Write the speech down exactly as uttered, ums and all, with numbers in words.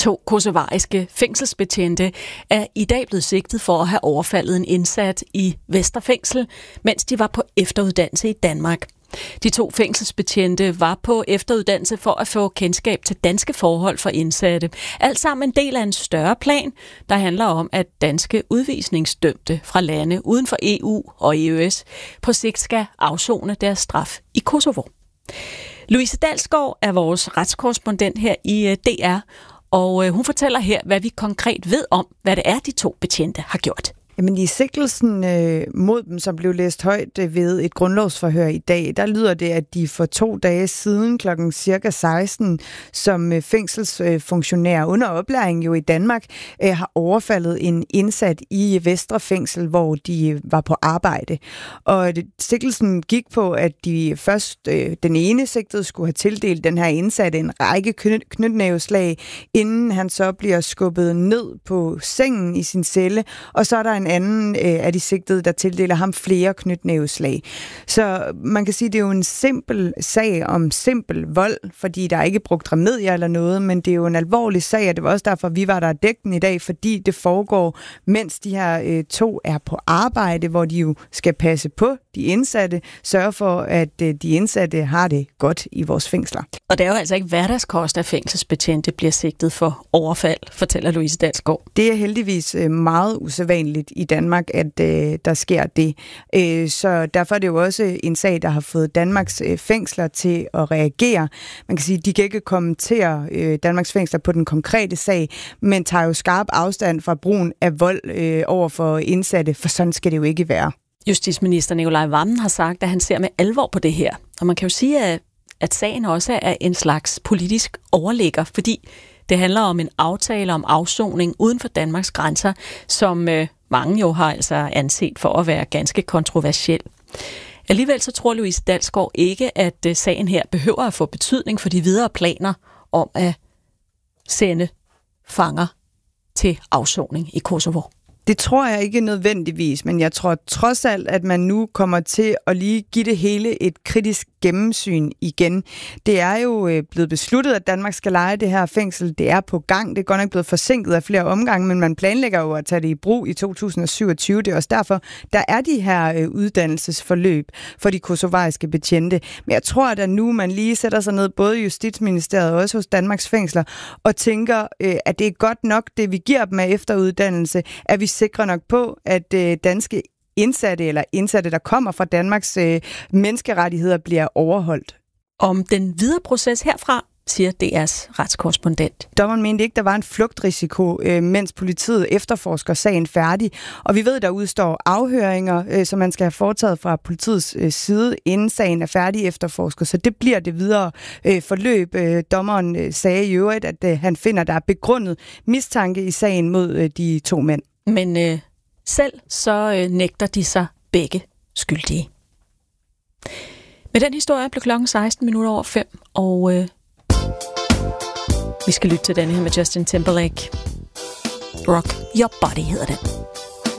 To kosovariske fængselsbetjente er i dag blevet sigtet for at have overfaldet en indsat i Vestre Fængsel, mens de var på efteruddannelse i Danmark. De to fængselsbetjente var på efteruddannelse for at få kendskab til danske forhold for indsatte. Alt sammen en del af en større plan, der handler om, at danske udvisningsdømte fra lande uden for E U og E Ø S på sigt skal afsone deres straf i Kosovo. Louise Dalsgaard er vores retskorrespondent her i D R, og hun fortæller her, hvad vi konkret ved om, hvad det er, de to betjente har gjort. Jamen i sigtelsen øh, mod dem, som blev læst højt øh, ved et grundlovsforhør i dag, der lyder det, at de for to dage siden klokken cirka seksten som øh, fængselsfunktionærer øh, under oplæring jo i Danmark øh, har overfaldet en indsat i Vestre Fængsel, hvor de øh, var på arbejde. Og det, sigtelsen gik på, at de først, øh, den ene sigtede skulle have tildelt den her indsatte en række knyt- knytnæveslag, inden han så bliver skubbet ned på sengen i sin celle, og så er der en anden øh, af de sigtede, der tildeler ham flere knytnæveslag. Så man kan sige, at det er jo en simpel sag om simpel vold, fordi der er ikke brugt remedier eller noget, men det er jo en alvorlig sag, og det var også derfor, vi var der dækken i dag, fordi det foregår, mens de her øh, to er på arbejde, hvor de jo skal passe på de indsatte, sørge for, at øh, de indsatte har det godt i vores fængsler. Og det er jo altså ikke hverdagskost, at fængselsbetjente bliver sigtet for overfald, fortæller Louise Dalsgaard. Det er heldigvis øh, meget usædvanligt i Danmark, at øh, der sker det. Øh, så derfor er det jo også en sag, der har fået Danmarks øh, fængsler til at reagere. Man kan sige, at de kan ikke kommentere øh, Danmarks fængsler på den konkrete sag, men tager jo skarp afstand fra brugen af vold øh, over for indsatte, for sådan skal det jo ikke være. Justitsminister Nicolai Wammen har sagt, at han ser med alvor på det her. Og man kan jo sige, at, at sagen også er en slags politisk overligger, fordi det handler om en aftale om afsoning uden for Danmarks grænser, som øh, mange jo har altså anset for at være ganske kontroversiel. Alligevel så tror Louise Dalsgaard ikke, at øh, sagen her behøver at få betydning for de videre planer om at sende fanger til afsoning i Kosovo. Det tror jeg ikke nødvendigvis, men jeg tror trods alt, at man nu kommer til at lige give det hele et kritisk gennemsyn igen. Det er jo blevet besluttet, at Danmark skal leje det her fængsel. Det er på gang. Det er godt nok blevet forsinket af flere omgange, men man planlægger jo at tage det i brug i to tusind og syvogtyve. Det er også derfor, der er de her uddannelsesforløb for de kosovariske betjente. Men jeg tror, at nu man lige sætter sig ned, både i Justitsministeriet og også hos Danmarks fængsler, og tænker, at det er godt nok, det vi giver dem af efteruddannelse, at vi sikrer nok på, at øh, danske indsatte eller indsatte, der kommer fra Danmarks øh, menneskerettigheder, bliver overholdt. Om den videre proces herfra, siger D R's retskorrespondent. Dommeren mente ikke, der var en flugtrisiko, øh, mens politiet efterforsker sagen færdig. Og vi ved, der udstår afhøringer, øh, som man skal have foretaget fra politiets øh, side, inden sagen er færdig efterforsket. Så det bliver det videre øh, forløb. Øh, dommeren øh, sagde i øvrigt, at øh, han finder, der er begrundet mistanke i sagen mod øh, de to mænd. Men øh, selv så øh, nægter de sig begge skyldige. Med den historie blev klokken seksten minutter over fem, og øh, vi skal lytte til denne her med Justin Timberlake. Rock Your Body hedder den.